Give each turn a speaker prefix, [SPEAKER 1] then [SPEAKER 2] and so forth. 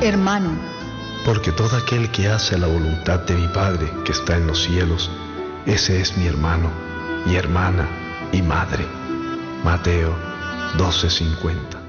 [SPEAKER 1] hermano.
[SPEAKER 2] Porque todo aquel que hace la voluntad de mi Padre que está en los cielos, ese es mi hermano, y hermana, y madre. Mateo 12:50.